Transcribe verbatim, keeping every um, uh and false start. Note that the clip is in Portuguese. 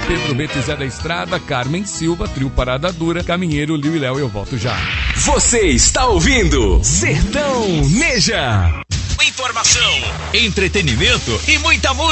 Pedro Beto e Zé da Estrada, Carmen Silva, Trio Parada Dura, Caminheiro, Liu e Léo, eu volto já. Você está ouvindo Sertão Neja. Informação, entretenimento e muita música.